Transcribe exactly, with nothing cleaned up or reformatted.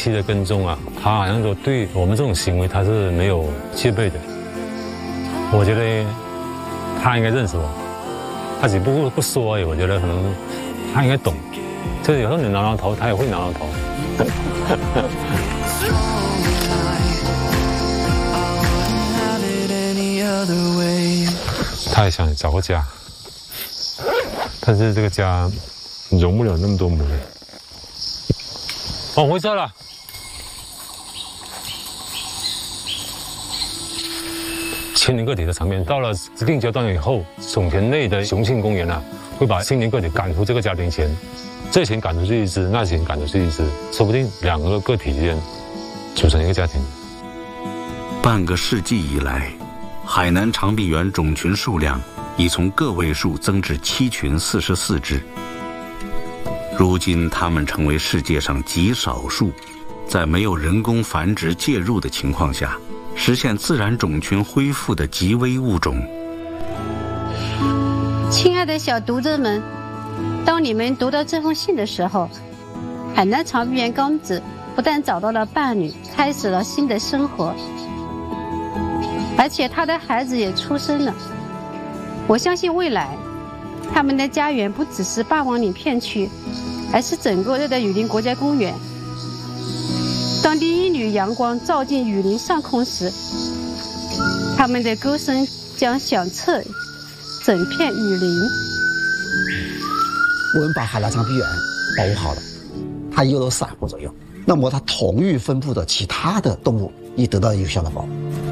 期的跟踪啊，他好像说对我们这种行为他是没有戒备的。我觉得他应该认识我，他只不过不说而已。我觉得可能他应该懂，就是有时候你挠挠头，他也会挠挠头。他也想找个家，但是这个家容不了那么多母人。往回撤了。青年个体的场面到了指定阶段以后，种田内的雄性公园啊，会把青年个体赶出这个家庭前，这前赶出去一只，那前赶出去一只，说不定两个个体之间组成一个家庭。 半个世纪以来，海南长臂猿种群数量已从个位数增至七群四十四只。如今，它们成为世界上极少数，在没有人工繁殖介入的情况下，实现自然种群恢复的极危物种。 亲爱的小读者们，当你们读到这封信的时候，海南长臂猿刚子不但找到了伴侣，开始了新的生活，而且他的孩子也出生了。我相信未来，他们的家园不只是霸王岭片区，而是整个热带雨林国家公园。当第一缕阳光照进雨林上空时，他们的歌声将响彻整片雨林。 我们把海南长臂猿保护好了，它有了散护作用，那么它同域分布的其他的动物也得到有效的保护。